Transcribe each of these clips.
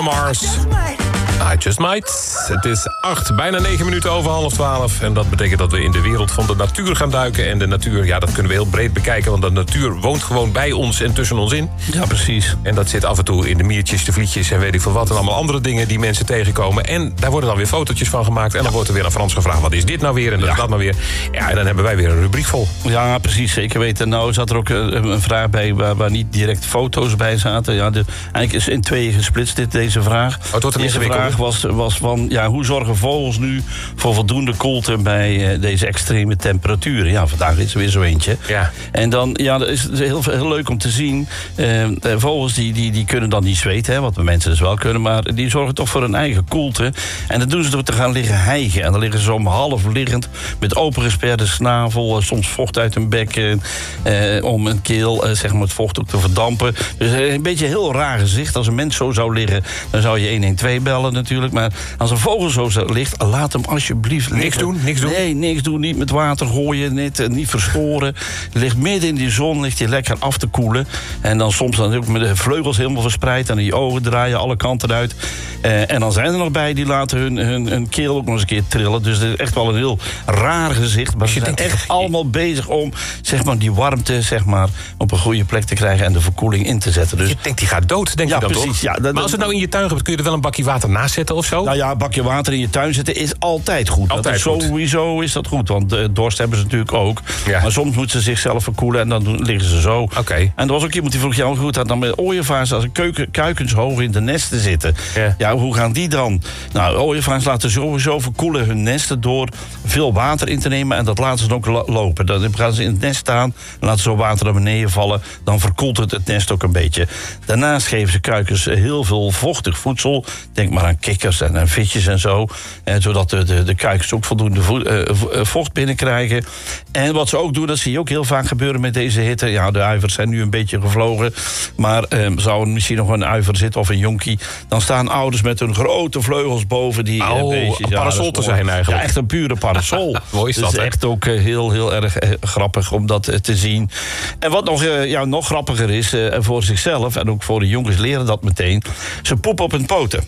Bruno Mars. I just might. Het is 8, bijna 9 minuten over 11:30. En dat betekent dat we in de wereld van de natuur gaan duiken. En de natuur, ja, dat kunnen we heel breed bekijken. Want de natuur woont gewoon bij ons en tussen ons in. Ja, precies. En dat zit af en toe in de miertjes, de vlietjes en weet ik veel wat. En allemaal andere dingen die mensen tegenkomen. En daar worden dan weer fotootjes van gemaakt. En dan wordt er weer aan Frans gevraagd, wat is dit nou weer? En dat nou weer. Ja, en dan hebben wij weer een rubriek vol. Ja, precies, zeker weten. Nou zat er ook een vraag bij waar niet direct foto's bij zaten. Ja, eigenlijk is in tweeën gesplitst deze vraag. Het wordt een vraag was van, ja, hoe zorgen vogels nu voor voldoende koelte bij deze extreme temperaturen? Ja, vandaag is er weer zo eentje. Ja. En dan, ja, dat is heel leuk om te zien. Vogels die kunnen dan niet zweten, hè, wat we mensen dus wel kunnen, maar die zorgen toch voor hun eigen koelte. En dat doen ze door te gaan liggen hijgen. En dan liggen ze zo half liggend met opengesperde snavel, soms vocht uit hun bek om een keel, zeg maar, het vocht ook te verdampen. Dus een beetje een heel raar gezicht. Als een mens zo zou liggen, dan zou je 112 bellen natuurlijk. Maar als een vogel zo ligt, laat hem alsjeblieft liggen. Niks doen? Nee, niks doen. Niet met water gooien, niet verstoren. Ligt midden in die zon, ligt hij lekker af te koelen. En dan soms dan ook met de vleugels helemaal verspreid en die ogen draaien alle kanten uit. En dan zijn er nog bij die laten hun keel ook nog eens een keer trillen. Dus het is echt wel een heel raar gezicht. Maar ze zijn echt allemaal bezig om, zeg maar, die warmte, zeg maar, op een goede plek te krijgen en de verkoeling in te zetten. Dus je denkt, die gaat dood, denk je dan precies, toch? Ja, maar als het nou in je tuin hebt, kun je er wel een bakje water naast zetten of zo? Nou ja, een bakje water in je tuin zetten is altijd goed. Sowieso is dat goed, want dorst hebben ze natuurlijk ook. Ja. Maar soms moeten ze zichzelf verkoelen en dan liggen ze zo. Okay. En er was ook iemand die vroeg, ja, hoe goed dat dan met ooievaars als kuikens hoog in de nesten zitten? Ja, hoe gaan die dan? Nou, ooievaars laten sowieso verkoelen hun nesten door veel water in te nemen en dat laten ze dan ook lopen. Dan gaan ze in het nest staan en laten ze zo water naar beneden vallen. Dan verkoelt het nest ook een beetje. Daarnaast geven ze kuikens heel veel vochtig voedsel. Denk maar aan kikkers en visjes en zo. Zodat de kuikens ook voldoende vocht binnenkrijgen. En wat ze ook doen, dat zie je ook heel vaak gebeuren met deze hitte. Ja, de uivers zijn nu een beetje gevlogen. Maar zou er misschien nog een uiver zitten of een jonkie, dan staan ouders met hun grote vleugels boven die beestjes. Een parasol te zijn eigenlijk. Ja, echt een pure parasol. Mooi is dat, is echt ook heel erg grappig om dat te zien. En wat nog grappiger is voor zichzelf, en ook voor de jongens leren dat meteen, ze poepen op hun poten.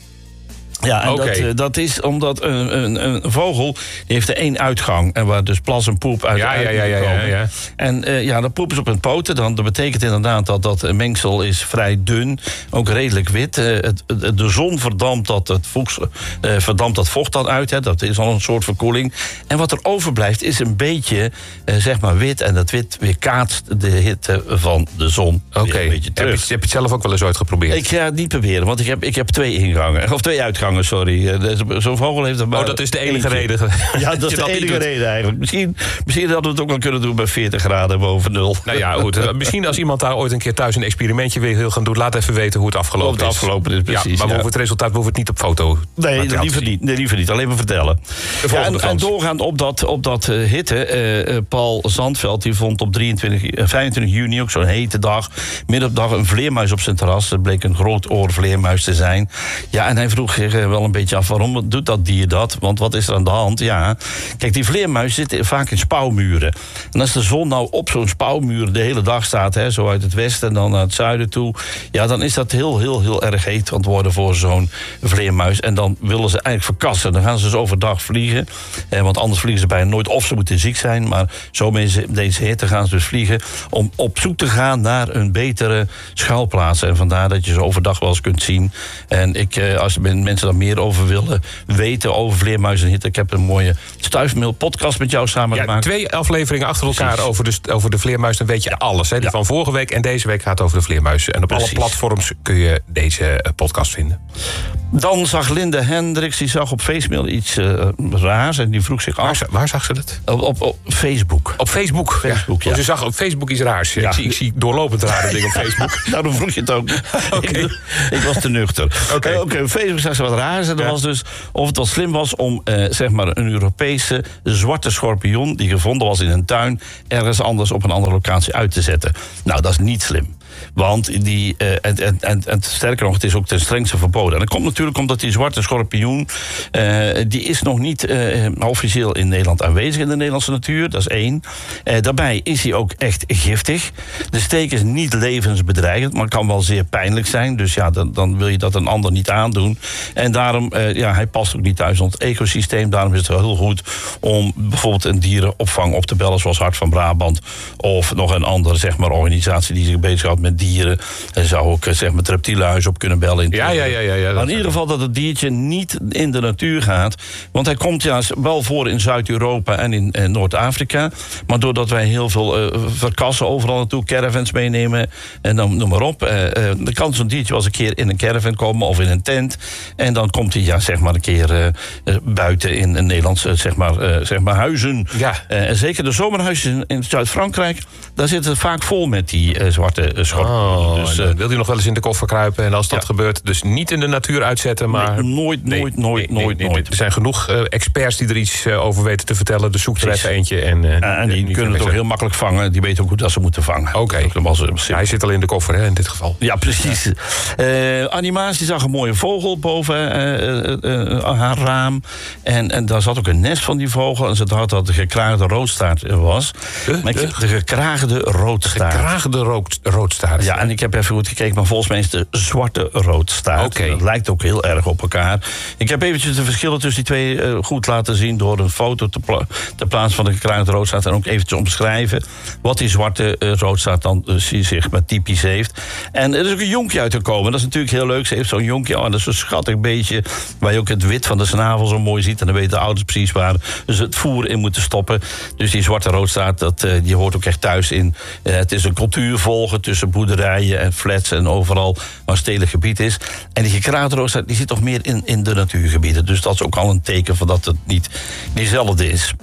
Ja, en dat is omdat een vogel die heeft er één uitgang. En waar dus plas en poep uit komen. Ja. En dan poepen ze op hun poten. Dat betekent inderdaad dat mengsel is vrij dun. Ook redelijk wit. De zon verdampt dat vocht dan uit. Hè. Dat is al een soort verkoeling. En wat er overblijft is een beetje zeg maar wit. En dat wit weerkaatst de hitte van de zon. Oké. Heb je het zelf ook wel eens ooit geprobeerd? Ik ga het niet proberen, want ik heb 2 ingangen. Of 2 uitgangen. Sorry. Zo'n vogel heeft er maar. Dat is de enige reden. Ja, dat is de enige reden eigenlijk. Misschien hadden we het ook wel kunnen doen bij 40 graden boven nul. Nou ja, goed. Misschien als iemand daar ooit een keer thuis een experimentje weer wil gaan doen, laat even weten hoe het afgelopen is. Precies. Ja, maar over het resultaat hoeven we het niet op foto. Nee, liever niet. Alleen maar vertellen. En doorgaand op dat hitte, Paul Zandveld die vond op 25 juni, ook zo'n hete dag, midden op de dag, een vleermuis op zijn terras. Het bleek een grootoorvleermuis te zijn. Ja, en hij vroeg zich wel een beetje af, waarom doet dat dier dat? Want wat is er aan de hand? Ja, kijk, die vleermuis zitten vaak in spouwmuren. En als de zon nou op zo'n spouwmuur de hele dag staat, hè, zo uit het westen en dan naar het zuiden toe, ja, dan is dat heel erg heet aan het worden voor zo'n vleermuis. En dan willen ze eigenlijk verkassen. Dan gaan ze dus overdag vliegen. Want anders vliegen ze bijna nooit. Of ze moeten ziek zijn. Maar zo met deze hitte gaan ze dus vliegen om op zoek te gaan naar een betere schuilplaats. En vandaar dat je ze overdag wel eens kunt zien. En als mensen daar meer over willen weten over vleermuizen en hitte, ik heb een mooie stuifmeel podcast met jou samen gemaakt. 2 afleveringen achter elkaar over de vleermuis. Dan weet je alles. Hè? Die van vorige week en deze week gaat over de vleermuizen. En op alle platforms kun je deze podcast vinden. Dan zag Linde Hendricks, die zag op Facebook iets raars. En die vroeg zich af. Waar zag ze dat? Op Facebook. Op Facebook? Ja. Dus ze zag op Facebook iets raars. Ja. Ik zie doorlopend rare dingen op Facebook. Daarom vroeg je het ook. Okay. Ik was te nuchter. Oké, op Facebook zag ze wat raars. En dat was dus of het wel slim was om zeg maar een Europese zwarte schorpioen die gevonden was in een tuin ergens anders op een andere locatie uit te zetten. Nou, dat is niet slim. Want en sterker nog, het is ook ten strengste verboden. En dat komt natuurlijk omdat die zwarte schorpioen, die is nog niet officieel in Nederland aanwezig in de Nederlandse natuur. Dat is 1. Daarbij is hij ook echt giftig. De steek is niet levensbedreigend, maar kan wel zeer pijnlijk zijn. Dus ja, dan wil je dat een ander niet aandoen. En daarom, hij past ook niet thuis in het ecosysteem. Daarom is het heel goed om bijvoorbeeld een dierenopvang op te bellen, zoals Hart van Brabant. Of nog een andere, zeg maar, organisatie die zich bezighoudt met dieren. En zou ook, zeg maar, het reptielenhuis op kunnen bellen. Ja. Maar in ieder geval dat het diertje niet in de natuur gaat. Want hij komt wel voor in Zuid-Europa en in Noord-Afrika. Maar doordat wij heel veel verkassen overal naartoe, caravans meenemen en dan noem maar op. Dan kan zo'n diertje wel eens een keer in een caravan komen of in een tent. En dan komt hij zeg maar een keer buiten in een Nederlandse zeg maar huizen. Ja. En zeker de zomerhuizen in Zuid-Frankrijk, daar zitten het vaak vol met die zwarte schorpioen. Dus wil hij nog wel eens in de koffer kruipen. En als dat gebeurt, dus niet in de natuur uitzetten. Maar nooit. Er zijn genoeg experts die er iets over weten te vertellen. Dus zoek er even eentje. En die kunnen het ook heel makkelijk vangen. Die weten ook hoe dat ze moeten vangen. Oké. Hij zit al in de koffer, hè, in dit geval. Ja, precies. Animatie zag een mooie vogel boven haar raam. En daar zat ook een nest van die vogel. En ze dacht dat de gekraagde roodstaart was. De gekraagde roodstaart. Gekraagde roodstaart. Ja, en ik heb even goed gekeken, maar volgens mij is het de zwarte roodstaart. Okay. Dat lijkt ook heel erg op elkaar. Ik heb eventjes de verschillen tussen die twee goed laten zien door een foto te plaatsen van de gekraagde roodstaart en ook even te omschrijven wat die zwarte roodstaart dan zich maar typisch heeft. En er is ook een jonkje uitgekomen. Dat is natuurlijk heel leuk. Ze heeft zo'n jonkje. Dat is een schattig beestje waar je ook het wit van de snavel zo mooi ziet. En dan weten de ouders precies waar ze het voer in moeten stoppen. Dus die zwarte roodstaart, die hoort ook echt thuis in. Het is een cultuurvolger tussen boerderijen en flats en overal waar stedelijk gebied is. En die gekraagde roodstaart, die zit toch meer in de natuurgebieden. Dus dat is ook al een teken van dat het niet diezelfde is.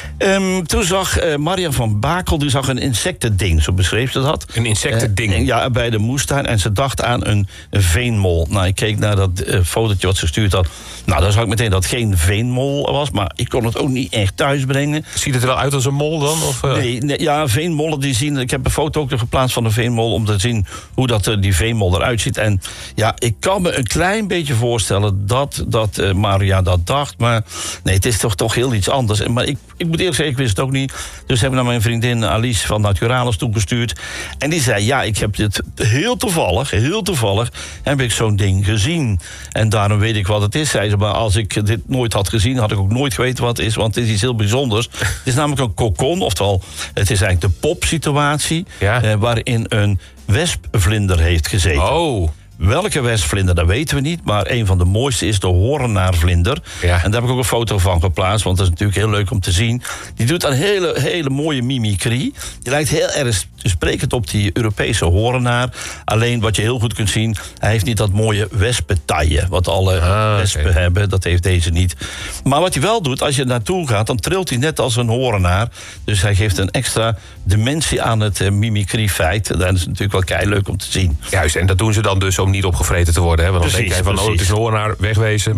Toen zag Marian van Bakel, die zag een insectending, zo beschreef ze dat. Een insectending? Ja, bij de moestuin. En ze dacht aan een veenmol. Nou, ik keek naar dat fotootje wat ze gestuurd had. Nou, dan zag ik meteen dat het geen veenmol was, maar ik kon het ook niet echt thuisbrengen. Ziet het er wel uit als een mol dan? Of, Nee, ja, veenmollen die zien. Ik heb een foto ook geplaatst van een veenmol om te zien hoe die veenmol eruit ziet. En ja, ik kan me een klein beetje voorstellen dat Maria dat dacht. Maar nee, het is toch heel iets anders. Maar ik moet eerlijk zeggen, ik wist het ook niet. Dus heb ik naar mijn vriendin Alice van Naturalis toegestuurd. En die zei, ja, ik heb dit heel toevallig heb ik zo'n ding gezien. En daarom weet ik wat het is, zei ze. Maar als ik dit nooit had gezien, had ik ook nooit geweten wat het is. Want het is iets heel bijzonders. Het is namelijk een kokon, oftewel, het is eigenlijk de popsituatie. Ja. Waarin een wespvlinder heeft gezeten. Oh. Welke wespvlinder, dat weten we niet. Maar een van de mooiste is de hoornaarvlinder. Ja. En daar heb ik ook een foto van geplaatst. Want dat is natuurlijk heel leuk om te zien. Die doet een hele mooie mimicry. Die lijkt heel erg sprekend op die Europese hoornaar. Alleen wat je heel goed kunt zien, hij heeft niet dat mooie wespentaille. Wat alle wespen hebben, dat heeft deze niet. Maar wat hij wel doet, als je naartoe gaat, dan trilt hij net als een hoornaar. Dus hij geeft een extra dimensie aan het mimicry-feit. Dat is natuurlijk wel keileuk om te zien. Juist, en dat doen ze dan dus om niet opgevreten te worden. Hè? Want dan denk jij van, het is een hoornaar, wegwezen.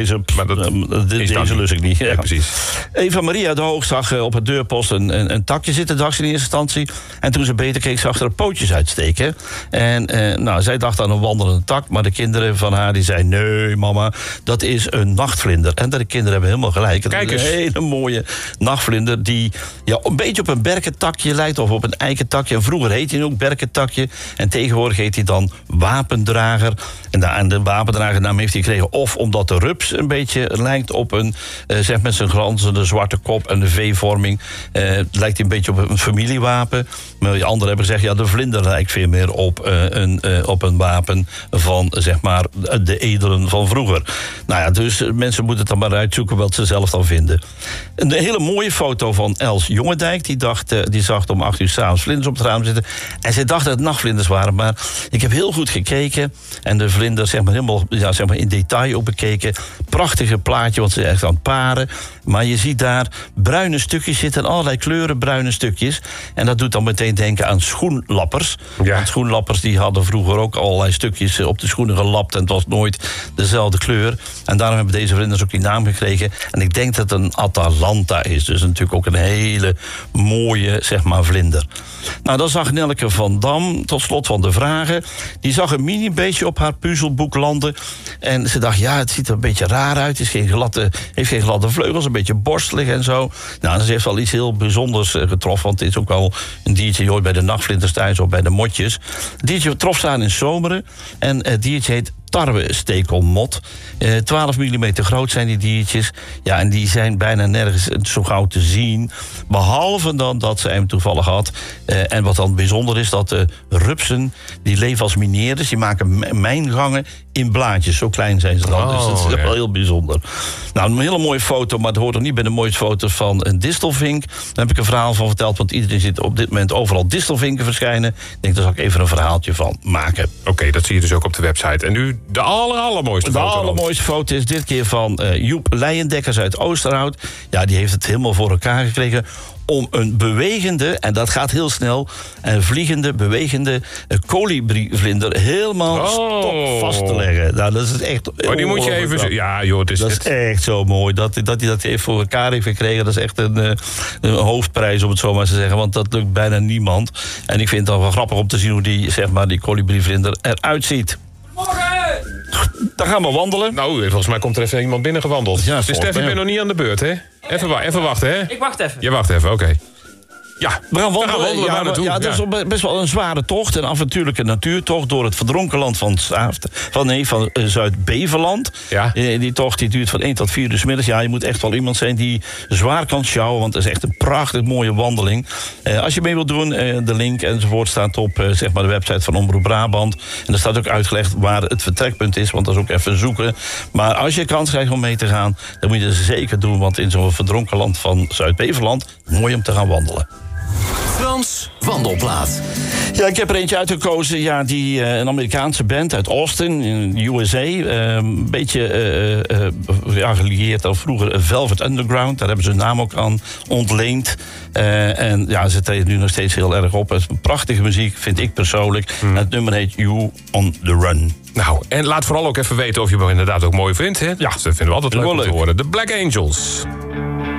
Deze lust ik niet. Ja, precies. Eva Maria de Hoog zag op het deurpost een takje zitten, dacht ze in eerste instantie. En toen ze beter keek, zag ze er pootjes uitsteken. En zij dacht aan een wandelende tak, maar de kinderen van haar die zeiden, nee mama, dat is een nachtvlinder. En de kinderen hebben helemaal gelijk. Kijk eens. Een hele mooie nachtvlinder die een beetje op een berkentakje lijkt, of op een eikentakje. En vroeger heette hij ook berkentakje. En tegenwoordig heet hij dan wapendrager. En de wapendragernaam heeft hij gekregen of omdat de rups een beetje lijkt op een, met zijn glanzende zwarte kop en de V-vorming, lijkt hij een beetje op een familiewapen. Maar anderen hebben gezegd, ja, de vlinder lijkt veel meer op een wapen van, zeg maar, de edelen van vroeger. Nou ja, dus mensen moeten het dan maar uitzoeken wat ze zelf dan vinden. Een hele mooie foto van Els Jongendijk. Die zag om 8 uur 's avonds vlinders op het raam zitten. En zij dacht dat het nachtvlinders waren, maar ik heb heel goed gekeken en de vlinders helemaal in detail ook bekeken. prachtige plaatje, want ze is echt aan het paren. Maar je ziet daar bruine stukjes zitten, allerlei kleuren bruine stukjes. En dat doet dan meteen denken aan schoenlappers. Ja. Want schoenlappers die hadden vroeger ook allerlei stukjes op de schoenen gelapt. En het was nooit dezelfde kleur. En daarom hebben deze vlinders ook die naam gekregen. En ik denk dat het een Atalanta is. Dus natuurlijk ook een hele mooie, zeg maar, vlinder. Nou, dan zag Nelleke van Dam, tot slot van de vragen. Die zag een mini-beestje op haar puzzelboek landen. En ze dacht, ja, het ziet er een beetje raar uit. Het heeft geen gladde vleugels, een beetje borstelig en zo. Nou, ze heeft wel iets heel bijzonders getroffen. Want het is ook wel een diertje, je hoort bij de nachtvlinders thuis of bij de motjes. Het diertje trof ze aan in Zomeren. En het diertje heet tarwestekelmot. 12 mm groot zijn die diertjes. Ja, en die zijn bijna nergens zo gauw te zien. Behalve dan dat ze hem toevallig had. En wat dan bijzonder is, dat de rupsen, die leven als mineerders. Die maken mijngangen in blaadjes. Zo klein zijn ze dan. Dus dat is wel heel bijzonder. Nou, een hele mooie foto, maar het hoort nog niet bij de mooiste foto's van een distelvink. Daar heb ik een verhaal van verteld, want iedereen ziet op dit moment overal distelvinken verschijnen. Ik denk, daar zal ik even een verhaaltje van maken. Oké, dat zie je dus ook op de website. En nu de allermooiste foto. De allermooiste foto is dit keer van Joep Leijendekkers uit Oosterhout. Ja, die heeft het helemaal voor elkaar gekregen om een bewegende, en dat gaat heel snel, een vliegende, bewegende kolibrievlinder helemaal stokvast te leggen. Nou, dat is echt... Maar die moet je even... Ja, joh, dat is echt zo mooi. Dat hij dat even voor elkaar heeft gekregen, dat is echt een hoofdprijs, om het zo maar te zeggen. Want dat lukt bijna niemand. En ik vind het dan wel grappig om te zien hoe die, zeg maar, die kolibrievlinder eruit ziet. Dan gaan we wandelen. Nou, volgens mij komt er even iemand binnengewandeld. Ja, dus Stef, je bent nog niet aan de beurt, hè? Even wachten, hè? Ik wacht even. Je wacht even, oké. Ja, we gaan wandelen. Ja, dat is best wel een zware tocht. Een avontuurlijke natuurtocht door het verdronken land van Zuid-Beveland. Ja. Die tocht die duurt van 1 tot 4 uur 's middags. Ja, je moet echt wel iemand zijn die zwaar kan sjouwen, want het is echt een prachtig mooie wandeling. Als je mee wilt doen, de link enzovoort staat op zeg maar de website van Omroep Brabant. En er staat ook uitgelegd waar het vertrekpunt is, want dat is ook even zoeken. Maar als je kans krijgt om mee te gaan, dan moet je dat zeker doen, want in zo'n verdronken land van Zuid-Beveland, mooi om te gaan wandelen. Frans Wandelplaat. Ja, ik heb er eentje uitgekozen. Ja, een Amerikaanse band uit Austin, in de USA. Een beetje gelieerd aan vroeger Velvet Underground. Daar hebben ze hun naam ook aan ontleend. En ja, ze treden nu nog steeds heel erg op. Het is prachtige muziek, vind ik persoonlijk. Het nummer heet You on the Run. Nou, en laat vooral ook even weten of je me inderdaad ook mooi vindt, hè? Ja, dat vinden we altijd leuk om te horen. De Black Angels.